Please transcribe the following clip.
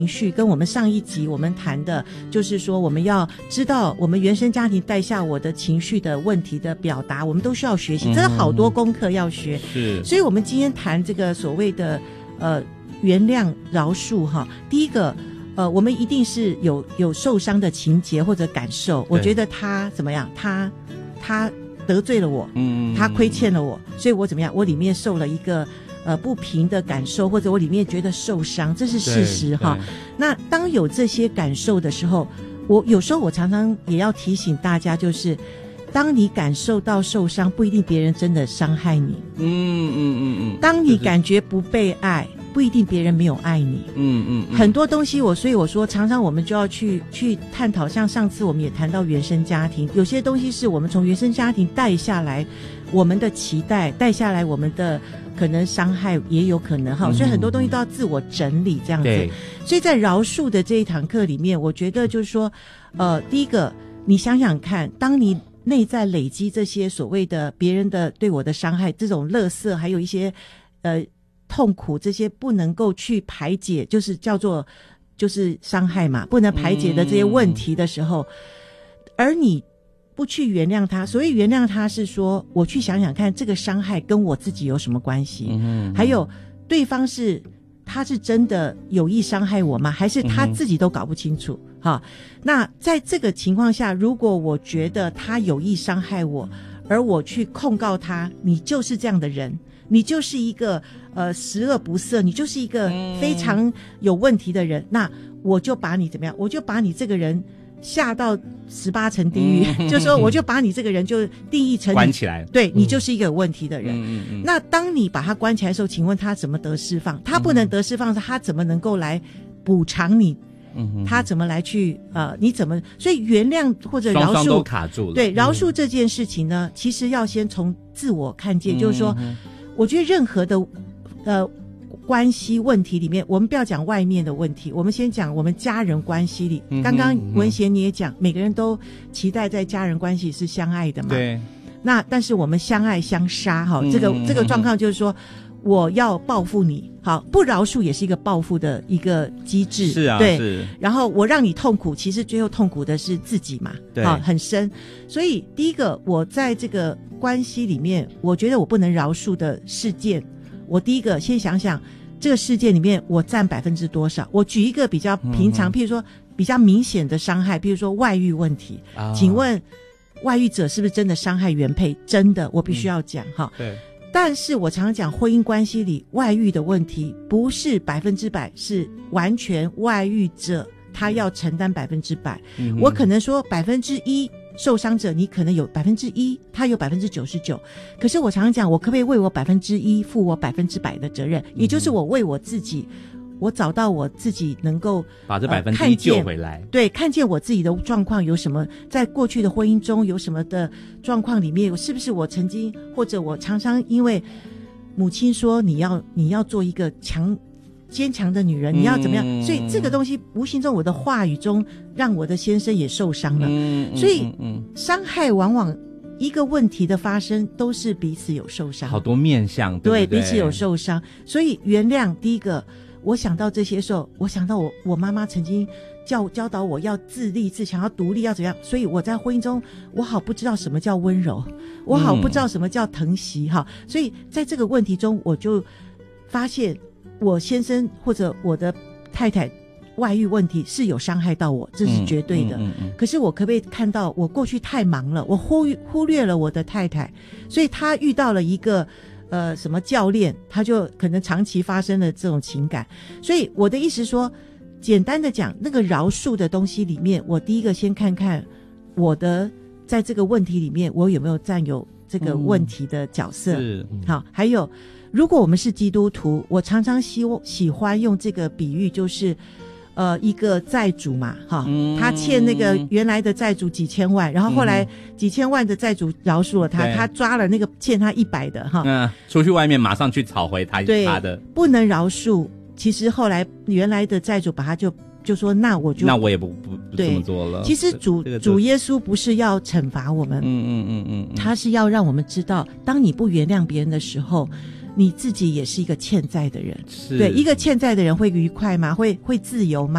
绪跟我们上一集我们谈的就是说我们要知道我们原生家庭带下我的情绪的问题的表达，我们都需要学习，真的好多功课要学。 是， 所以我们今天谈这个所谓的原谅饶恕哈，第一个我们一定是有受伤的情节或者感受，我觉得他怎么样，他得罪了我，他亏欠了我，所以我怎么样，我里面受了一个不平的感受，或者我里面觉得受伤，这是事实哈。那当有这些感受的时候，我有时候我常常也要提醒大家，就是当你感受到受伤，不一定别人真的伤害你。当你感觉不被爱，不一定别人没有爱你。很多东西所以我说，常常我们就要去探讨，像上次我们也谈到原生家庭，有些东西是我们从原生家庭带下来，我们的期待带下来，我们的可能伤害也有可能哈，所以很多东西都要自我整理这样子。所以在饶恕的这一堂课里面，我觉得就是说，第一个，你想想看，当你内在累积这些所谓的别人的对我的伤害，这种垃圾，还有一些痛苦，这些不能够去排解，就是叫做就是伤害嘛，不能排解的这些问题的时候，而你不去原谅他，所以原谅他是说我去想想看这个伤害跟我自己有什么关系，还有对方他是真的有意伤害我吗？还是他自己都搞不清楚？那在这个情况下，如果我觉得他有意伤害我，而我去控告他，你就是这样的人，你就是一个十恶不赦，你就是一个非常有问题的人，那我就把你怎么样？我就把你这个人下到18层地狱，就说我就把你这个人就定义成关起来， 对，你就是一个有问题的人。那当你把他关起来的时候，请问他怎么得释放？他不能得释放，他怎么能够来补偿你？他怎么来去你怎么？所以原谅或者饶恕， 双方都卡住了。 对，饶恕这件事情呢，其实要先从自我看见，就是说，我觉得任何的关系问题里面，我们不要讲外面的问题，我们先讲我们家人关系里。刚刚文贤你也讲，每个人都期待在家人关系是相爱的嘛。对。那但是我们相爱相杀哈，这个状况就是说，我要报复你，好，不饶恕也是一个报复的一个机制。是啊，对。是。然后我让你痛苦，其实最后痛苦的是自己嘛。对。很深。所以第一个，我在这个关系里面，我觉得我不能饶恕的事件，我第一个先想想这个事件里面我占多少。我举一个比较平常，譬如说比较明显的伤害，譬如说外遇问题。请问外遇者是不是真的伤害原配？真的，我必须要讲哈。对。但是我常常讲，婚姻关系里外遇的问题不是100%，是完全外遇者他要承担100%。我可能说1%受伤者，你可能有1%，他有99%。可是我常常讲，我可不可以为我1%负我100%的责任？也就是我为我自己，我找到我自己能够把这1%救回来。对， 看见我自己的状况有什么，在过去的婚姻中有什么的状况里面，是不是我曾经或者我常常因为母亲说你要做一个坚强的女人，你要怎么样？所以这个东西无形中我的话语中让我的先生也受伤了。所以伤害往往一个问题的发生都是彼此有受伤， 好多面向，对不对？ 彼此有受伤。所以原谅，第一个我想到这些时候，我想到我妈妈曾经教导我要自立自强，要独立，要怎样。所以我在婚姻中我好不知道什么叫温柔，我好不知道什么叫疼惜哈。所以在这个问题中，我就发现我先生或者我的太太外遇问题是有伤害到我，这是绝对的。可是我可不可以看到我过去太忙了，我忽略了我的太太，所以她遇到了一个什么教练，她就可能长期发生了这种情感。所以我的意思说，简单的讲，那个饶恕的东西里面，我第一个先看看我的在这个问题里面我有没有占有这个问题的角色。好，还有如果我们是基督徒，我常常喜欢用这个比喻，就是一个债主嘛，哈，他欠那个原来的债主几千万，然后后来几千万的债主饶恕了他，他抓了那个欠他100的哈， 出去外面马上去讨回他的， 不能饶恕。其实后来原来的债主把他就说，那我也不这么做了。其实主耶稣不是要惩罚我们，他是要让我们知道，当你不原谅别人的时候， 你自己也是一个欠债的人。对，一个欠债的人会愉快吗？会自由吗？